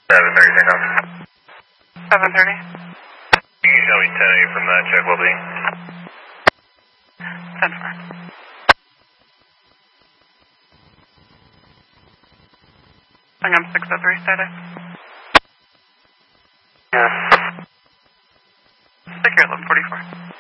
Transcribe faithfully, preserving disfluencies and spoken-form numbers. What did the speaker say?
seven thirty, take off. seven thirty. You can tell me ten eight from that, check well-being. ten four. I think I'm six oh three, static. Yeah. Stick here at eleven forty-four.